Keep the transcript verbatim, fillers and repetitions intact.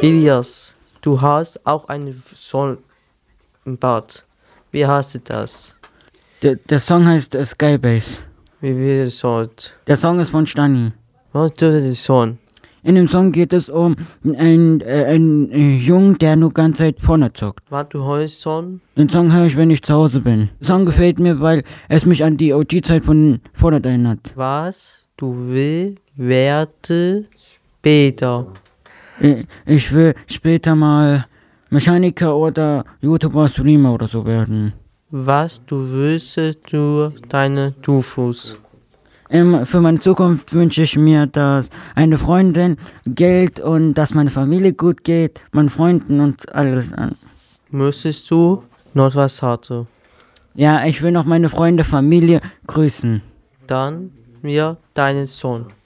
Elias, du hast auch einen Sohn im Bad. Wie heißt das? Der, der Song heißt äh, Skybase. Wie wird es sonst? Der Song ist von Stani. Was tut der Sohn? In dem Song geht es um einen, äh, einen äh, Jungen, der nur ganze Zeit vorne zockt. Was du hörst Sohn? Den Song höre ich, wenn ich zu Hause bin. Der Song gefällt mir, weil es mich an die O G-Zeit von Fortnite erinnert. Was du willst, werde später. Äh, Ich will später mal Mechaniker oder YouTuber, Streamer oder so werden. Was du willst durch deine Dufus. Ähm, für meine Zukunft wünsche ich mir, dass eine Freundin, Geld und dass meine Familie gut geht, meinen Freunden und alles an. Müsstest du noch was haben? Ja, ich will noch meine Freunde, Familie grüßen. Dann mir deinen Sohn.